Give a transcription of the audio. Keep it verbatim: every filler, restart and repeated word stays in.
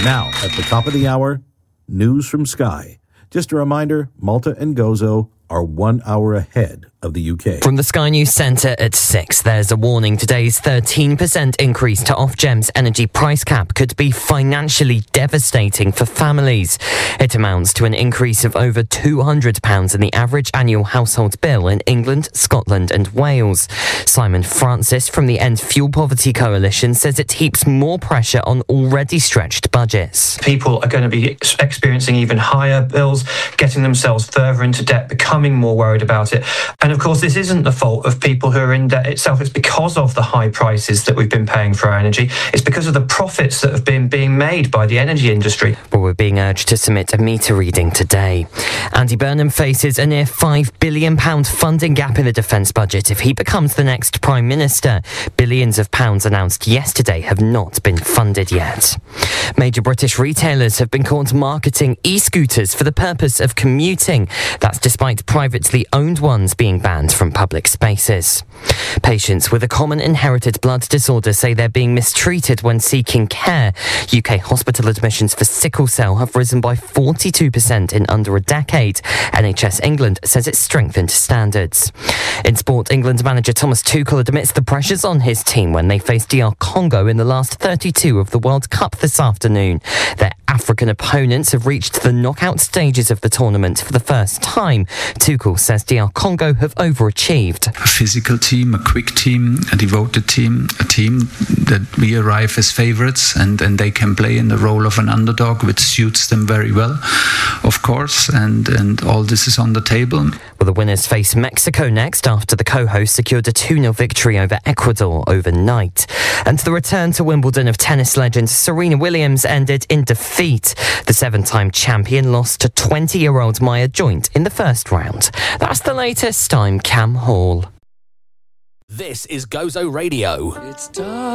Now, at the top of the hour, news from Sky. Just a reminder, Malta and Gozo are one hour ahead of the U K. From the Sky News Centre at six, there's a warning. Today's thirteen percent increase to Ofgem's energy price cap could be financially devastating for families. It amounts to an increase of over two hundred pounds in the average annual household bill in England, Scotland and Wales. Simon Francis from the End Fuel Poverty Coalition says it heaps more pressure on already stretched budgets. People are going to be ex- experiencing even higher bills, getting themselves further into debt, becoming more worried about it. And of course, this isn't the fault of people who are in debt itself. It's because of the high prices that we've been paying for our energy. It's because of the profits that have been being made by the energy industry. Well, we're being urged to submit a meter reading today. Andy Burnham faces a near five billion pounds funding gap in the defence budget if he becomes the next Prime Minister. Billions of pounds announced yesterday have not been funded yet. Major British retailers have been caught marketing e-scooters for the purpose of commuting. That's despite privately owned ones being banned from public spaces. Patients with a common inherited blood disorder say they're being mistreated when seeking care. U K hospital admissions for sickle cell have risen by forty-two percent in under a decade. N H S England says it's strengthened standards. In sport, England manager Thomas Tuchel admits the pressures on his team when they face D R Congo in the last thirty-two of the World Cup this afternoon. Their African opponents have reached the knockout stages of the tournament for the first time. Tuchel says D R Congo have overachieved. A physical team, a quick team, a devoted team, a team that we arrive as favourites and, and they can play in the role of an underdog, which suits them very well, of course, and, and all this is on the table. Well, the winners face Mexico next after the co-host secured a two nil victory over Ecuador overnight. And the return to Wimbledon of tennis legend Serena Williams ended in defeat. The seven-time champion lost to twenty-year-old Maya Joint in the first round. That's the latest. I'm Cam Hall. This is Gozo Radio. It's time.